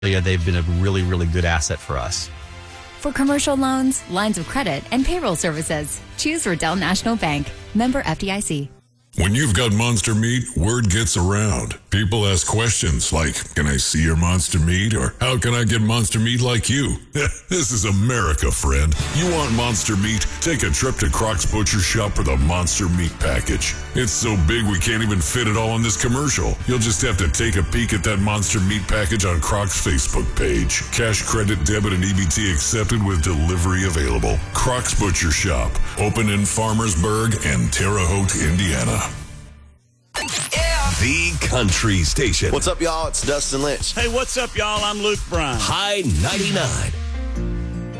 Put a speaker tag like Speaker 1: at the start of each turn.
Speaker 1: They've been a really, really good asset for us.
Speaker 2: For commercial loans, lines of credit, and payroll services, choose Riddell National Bank. Member FDIC.
Speaker 3: When you've got monster meat, word gets around. People ask questions like, can I see your monster meat? Or how can I get monster meat like you? This is America, friend. You want monster meat? Take a trip to Croc's Butcher Shop for the Monster Meat Package. It's so big we can't even fit it all in this commercial. You'll just have to take a peek at that Monster Meat Package on Croc's Facebook page. Cash, credit, debit, and EBT accepted with delivery available. Croc's Butcher Shop, open in Farmersburg and Terre Haute, Indiana.
Speaker 4: The Country Station.
Speaker 5: What's up, y'all? It's Dustin Lynch.
Speaker 6: Hey, what's up, y'all? I'm Luke Bryan.
Speaker 4: High 99.